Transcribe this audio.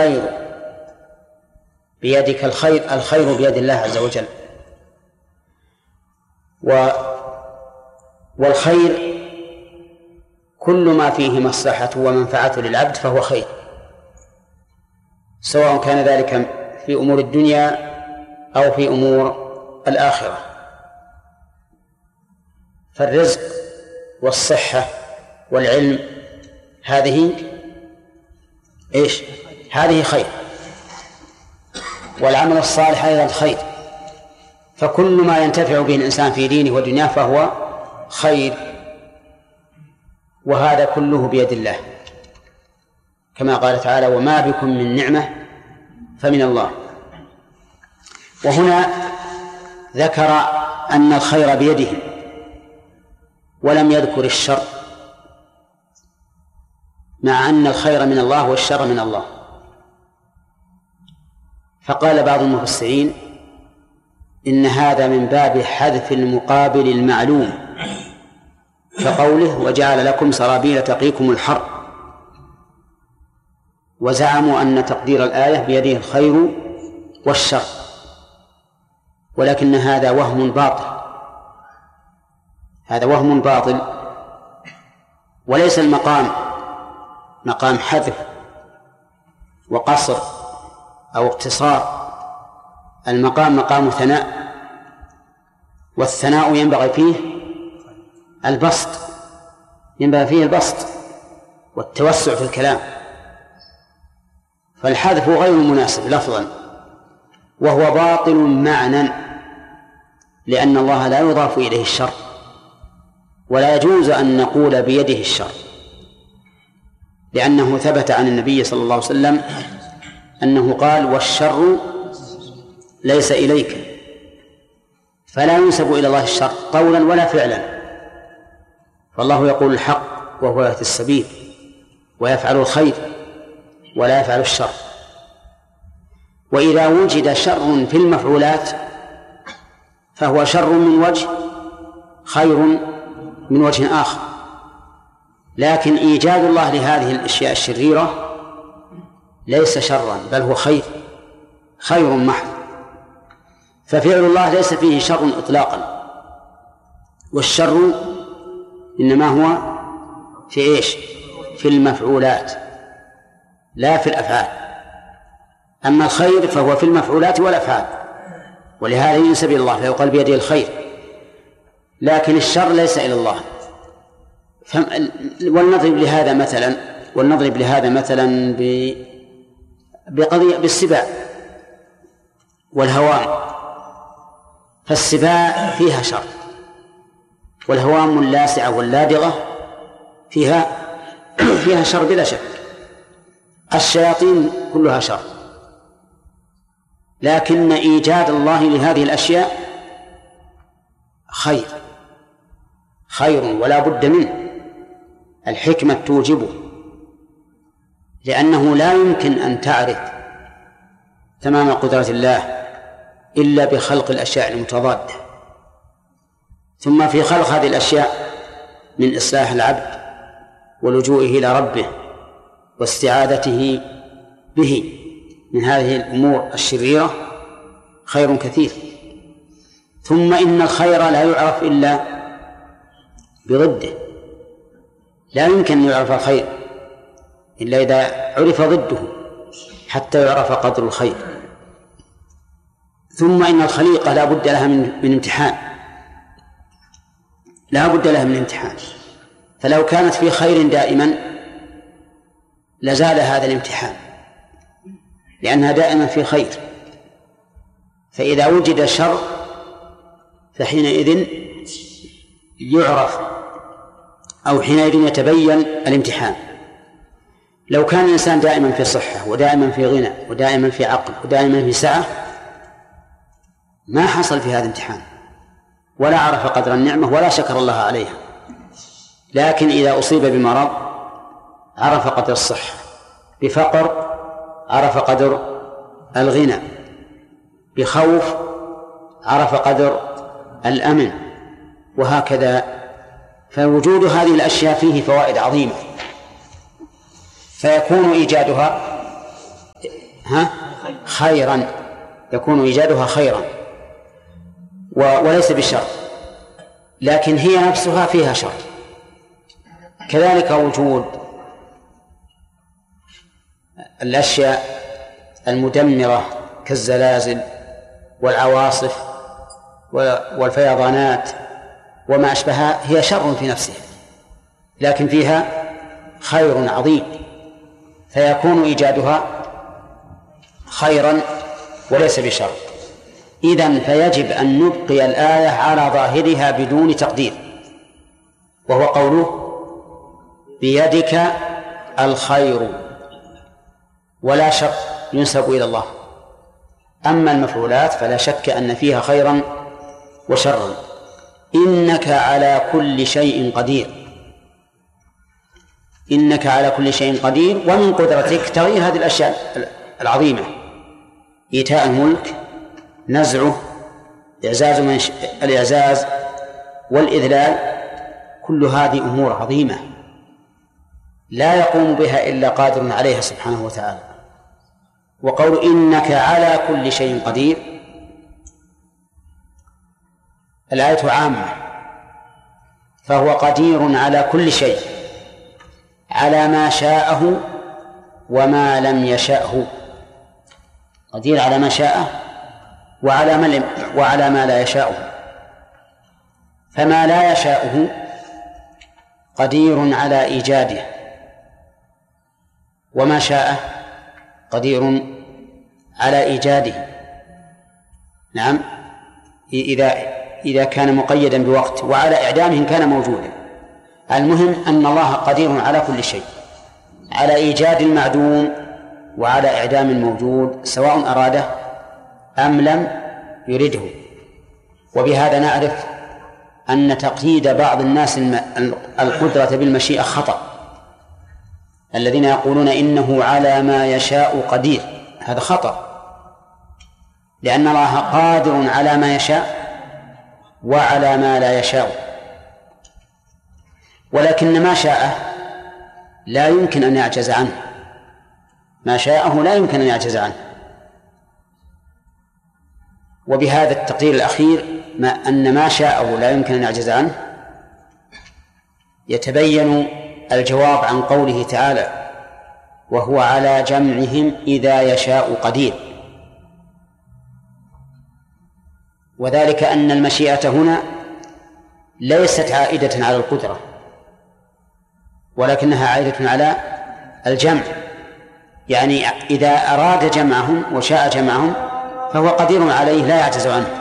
الخير بيدك، الخير بيد الله عز وجل. والخير كل ما فيه مصلحة ومنفعة للعبد فهو خير، سواء كان ذلك في أمور الدنيا أو في أمور الآخرة. فالرزق والصحة والعلم هذه إيش؟ هذه خير، والعمل الصالح أيضا خير. فكل ما ينتفع به الإنسان في دينه ودنياه فهو خير، وهذا كله بيد الله، كما قال تعالى: وما بكم من نعمة فمن الله. وهنا ذكر أن الخير بيده ولم يذكر الشر، مع أن الخير من الله والشر من الله. فقال بعض المفسرين إن هذا من باب حذف المقابل المعلوم، كقوله: وجعل لكم سرابيل تقيكم الحر. وزعموا أن تقدير الآية بيده الخير والشر، ولكن هذا وهم باطل، هذا وهم باطل، وليس المقام مقام حذف وقصر أو اقتصار، المقام مقام ثناء، والثناء ينبغي فيه البسط، ينبغي فيه البسط والتوسع في الكلام، فالحذف غير مناسب لفظا، وهو باطل معنى، لأن الله لا يضاف إليه الشر، ولا يجوز أن نقول بيده الشر، لأنه ثبت عن النبي صلى الله عليه وسلم أنه قال: والشر ليس إليك. فلا ينسب إلى الله الشر قولا ولا فعلا، فالله يقول الحق وهو يهدي السبيل، ويفعل الخير ولا يفعل الشر. وإذا وجد شر في المفعولات فهو شر من وجه، خير من وجه آخر، لكن إيجاد الله لهذه الأشياء الشريرة ليس شرا، بل هو خير محض. ففعل الله ليس فيه شر إطلاقا، والشر إنما هو في إيش؟ في المفعولات لا في الأفعال. أما الخير فهو في المفعولات والأفعال، ولهذا ينسب إلى الله فيقال بيده الخير، لكن الشر ليس إلى الله. ولنضرب لهذا مثلا بقضية بالسباع والهوام. فالسباع فيها شر، والهوام اللاسعة واللادغة فيها شر بلا شك. الشياطين كلها شر، لكن إيجاد الله لهذه الأشياء خير ولا بد منه، الحكمة توجبه، لأنه لا يمكن أن تعرف تمام قدرة الله إلا بخلق الأشياء المتضادة. ثم في خلق هذه الأشياء من إصلاح العبد ولجوئه إلى ربه واستعاذته به من هذه الأمور الشريرة خير كثير. ثم إن الخير لا يعرف إلا بضده، لا يمكن أن يعرف الخير إلا إذا عرف ضده حتى يعرف قدر الخير. ثم إن الخليقة لا بد لها من امتحان، لا بد لها من امتحان، فلو كانت في خير دائما لزال هذا الامتحان، لأنها دائما في خير. فإذا وجد شر فحينئذ يعرف أو حينئذ يتبين الامتحان. لو كان الإنسان دائما في صحة ودائما في غنى ودائما في عقل ودائما في سعة ما حصل في هذا الامتحان، ولا عرف قدر النعمة ولا شكر الله عليها. لكن إذا أصيب بمرض عرف قدر الصحة، بفقر عرف قدر الغنى، بخوف عرف قدر الأمن، وهكذا. فوجود هذه الأشياء فيه فوائد عظيمة، فيكون إيجادها خيرا، يكون إيجادها خيرا وليس بالشر، لكن هي نفسها فيها شر. كذلك وجود الأشياء المدمرة كالزلازل والعواصف والفيضانات وما أشبهها هي شر في نفسها، لكن فيها خير عظيم، فيكون إيجادها خيرا وليس بشر. إذن فيجب أن نبقي الآية على ظاهرها بدون تقدير، وهو قوله بيدك الخير، ولا شك ينسب إلى الله. أما المفعولات فلا شك أن فيها خيرا وشرا. إنك على كل شيء قدير، إنك على كل شيء قدير، ومن قدرتك تغيير هذه الأشياء العظيمة: إيتاء الملك، نزعه، الإعزاز والإذلال، كل هذه أمور عظيمة لا يقوم بها إلا قادر عليها سبحانه وتعالى. وقول إنك على كل شيء قدير، الآية عامة، فهو قدير على كل شيء، على ما شاءه وما لم يشأه، قدير على ما شاءه وعلى ما لا يشاءه. فما لا يشاءه قدير على إيجاده، وما شاءه قدير على إيجاده. نعم، إذا كان مقيدا بوقت، وعلى إعدامه كان موجودا. المهم أن الله قدير على كل شيء، على إيجاد المعدوم وعلى إعدام الموجود، سواء أراده أم لم يرده. وبهذا نعرف أن تقييد بعض الناس القدرة بالمشيئة خطأ. الذين يقولون إنه على ما يشاء قدير، هذا خطأ، لأن الله قادر على ما يشاء وعلى ما لا يشاء، ولكن ما شاءه لا يمكن أن يعجز عنه، ما شاءه لا يمكن أن يعجز عنه. وبهذا التقدير الأخير أن ما شاءه لا يمكن أن يعجز عنه يتبين الجواب عن قوله تعالى: وهو على جمعهم إذا يشاء قدير. وذلك أن المشيئة هنا ليست عائدة على القدرة، ولكنها عائدة على الجمع، يعني إذا أراد جمعهم وشاء جمعهم فهو قدير عليه لا يعجز عنه.